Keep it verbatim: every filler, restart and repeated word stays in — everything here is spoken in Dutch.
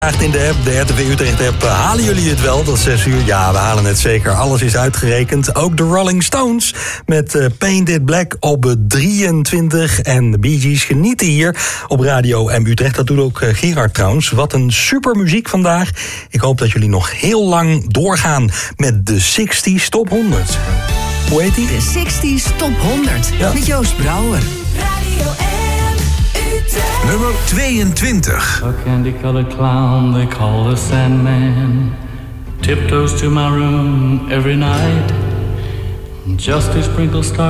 In de app, de R T V Utrecht app, halen jullie het wel, dat zes uur? Ja, we halen het zeker. Alles is uitgerekend. Ook de Rolling Stones met uh, Paint It Black op drieëntwintig. En de Bee Gees genieten hier op Radio M Utrecht. Dat doet ook uh, Gerard trouwens. Wat een super muziek vandaag. Ik hoop dat jullie nog heel lang doorgaan met de zestig Top honderd. Hoe heet die? De zestig Top honderd, ja. Met Joost Brouwer. Radio M Utrecht. Nummer tweeëntwintig. A candy-colored clown they call the Sandman tiptoes to my room every night just to sprinkle stars